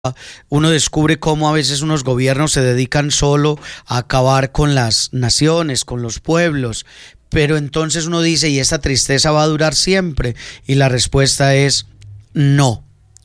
uno descubre cómo a veces unos gobiernos se dedican solo a acabar con las naciones, con los pueblos. Pero entonces uno dice, ¿y esta tristeza va a durar siempre? Y la respuesta es no.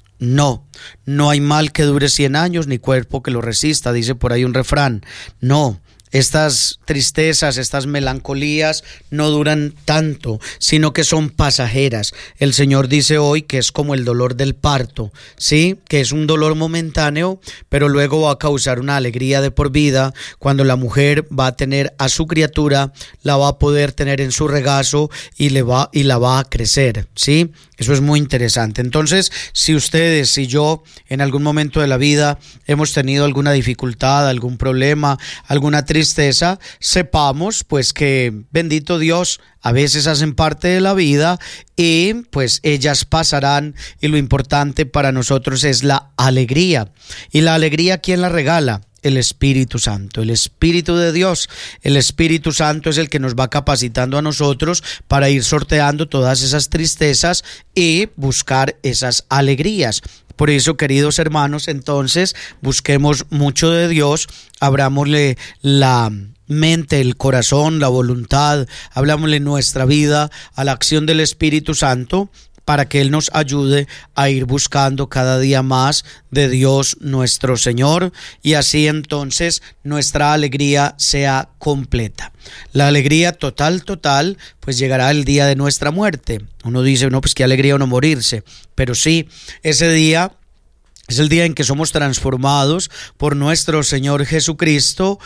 No hay mal que dure 100 años, ni cuerpo que lo resista, dice por ahí un refrán. No, estas tristezas, estas melancolías no duran tanto, sino que son pasajeras. El Señor dice hoy que es como el dolor del parto, ¿sí? Que es un dolor momentáneo, pero luego va a causar una alegría de por vida cuando la mujer va a tener a su criatura, la va a poder tener en su regazo y la va a crecer, ¿sí? Eso es muy interesante. Entonces, si ustedes y yo en algún momento de la vida hemos tenido alguna dificultad, algún problema, alguna tristeza, sepamos pues que bendito Dios, a veces hacen parte de la vida y pues ellas pasarán, y lo importante para nosotros es la alegría. ¿Y la alegría quién la regala? El Espíritu Santo, el Espíritu de Dios. El Espíritu Santo es el que nos va capacitando a nosotros para ir sorteando todas esas tristezas y buscar esas alegrías. Por eso, queridos hermanos, entonces busquemos mucho de Dios, abrámosle la mente, el corazón, la voluntad, hablámosle nuestra vida a la acción del Espíritu Santo, para que Él nos ayude a ir buscando cada día más de Dios nuestro Señor, y así entonces nuestra alegría sea completa. La alegría total, pues llegará el día de nuestra muerte. Uno dice, no, pues qué alegría uno morirse, pero sí, ese día es el día en que somos transformados por nuestro Señor Jesucristo,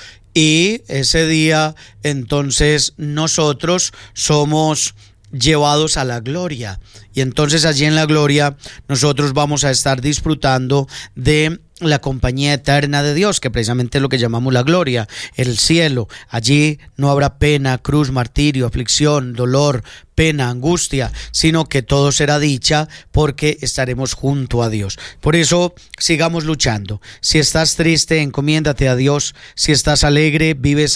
y ese día entonces nosotros somos llevados a la gloria, y entonces allí en la gloria nosotros vamos a estar disfrutando de la compañía eterna de Dios, que precisamente es lo que llamamos la gloria, el cielo. Allí no habrá pena, cruz, martirio, aflicción, dolor, pena, angustia, sino que todo será dicha, porque estaremos junto a Dios. Por eso sigamos luchando. Si estás triste, encomiéndate a Dios. Si estás alegre, vives